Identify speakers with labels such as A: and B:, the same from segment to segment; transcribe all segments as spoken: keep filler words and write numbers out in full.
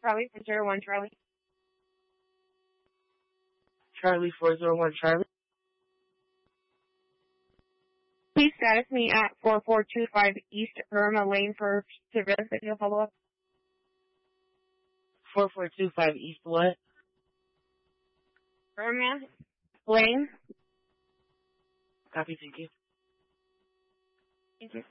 A: Charlie for zero one Charlie.
B: Charlie four zero one Charlie.
A: Please status me at four four two five East Irma Lane for service video follow-up.
B: four four two five East what?
A: Irma Lane.
B: Copy, thank you.
A: Thank you.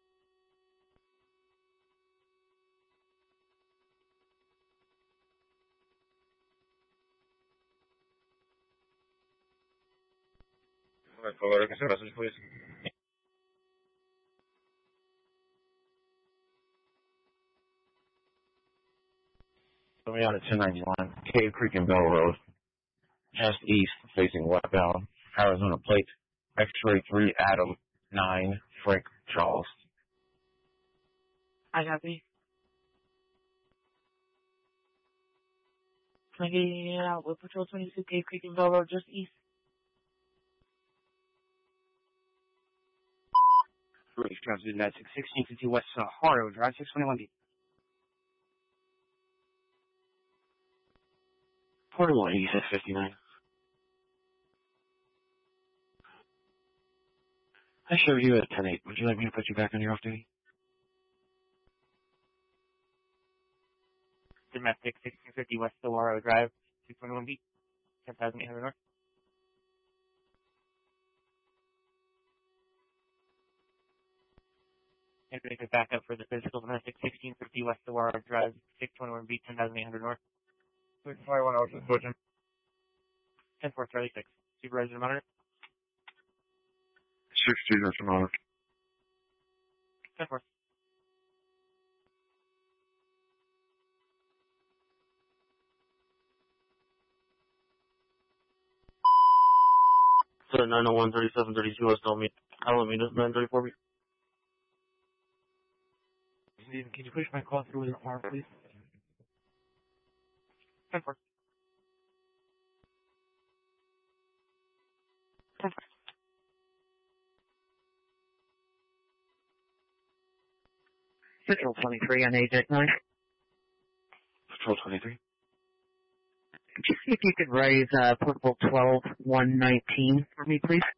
C: Por favor, que se gracias, please. Put me on at ten ninety-one, Cave Creek and Bell Road, just east, facing westbound, Arizona plate, X-ray three Adam nine Frank Charles.
B: I copy. Can I get you out with Patrol twenty-two, Cave Creek and Bell Road, just east?
D: British Transit at sixteen fifty West uh, Harrow Drive, six twenty-one B.
C: Portable eighty-six fifty-nine. I showed you at ten eight. Would you like me to put you back on your off duty?
D: Domestic, sixteen fifty West Saguaro Drive, six twenty-one B, ten thousand eight hundred North. And make it back up for the physical domestic, sixteen fifty West Saguaro Drive, six twenty-one B, ten thousand eight hundred North. six twenty-one Ocean, switching. ten four Charlie six. Supervisor monitor.
C: sixteen Ocean monitor.
D: ten four.
C: So nine oh one thirty-seven thirty-two West Alameda, Alameda nine thirty-four B.
B: Steven, can you push my call through with an arm, please?
D: ten four.
B: ten four. Patrol twenty-three on A J nine.
C: Patrol twenty-three.
B: Just see if you could raise uh, portable twelve one nineteen for me, please.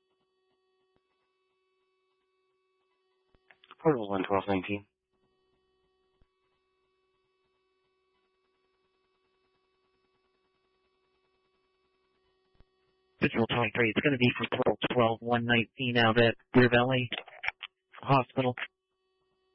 C: Portable one twelve nineteen.
B: Patrol twenty-three, it's going to be for portal twelve one nineteen out at Deer Valley Hospital.